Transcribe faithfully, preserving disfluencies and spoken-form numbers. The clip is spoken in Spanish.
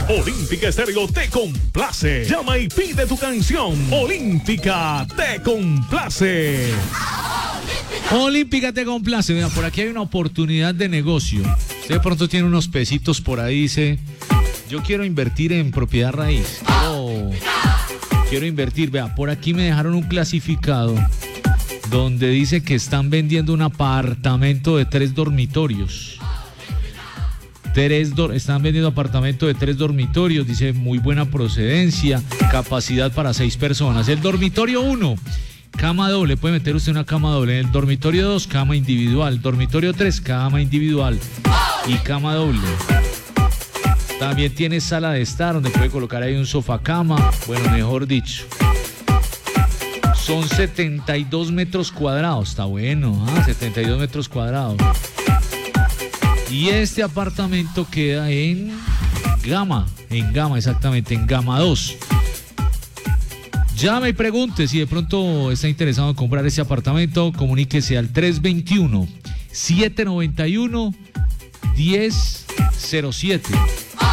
Olímpica Estéreo te complace. Llama y pide tu canción. Olímpica te complace. Olímpica te complace. Mira, por aquí hay una oportunidad de negocio. Usted de pronto tiene unos pesitos por ahí, dice, yo quiero invertir en propiedad raíz. Quiero, quiero invertir. Vea, por aquí me dejaron un clasificado donde dice que están vendiendo un apartamento de tres dormitorios. Tres do- están vendiendo apartamento de tres dormitorios, dice muy buena procedencia, capacidad para seis personas. El dormitorio uno, cama doble, puede meter usted una cama doble. En el dormitorio dos, cama individual. Dormitorio tres, cama individual y cama doble. También tiene sala de estar donde puede colocar ahí un sofá cama, bueno, mejor dicho. Son setenta y dos metros cuadrados, está bueno, ¿ah? setenta y dos metros cuadrados. Y este apartamento queda en Gama, en Gama exactamente, en Gama dos. Llame y pregunte si de pronto está interesado en comprar ese apartamento, comuníquese al tres dos uno, siete nueve uno, uno cero cero siete.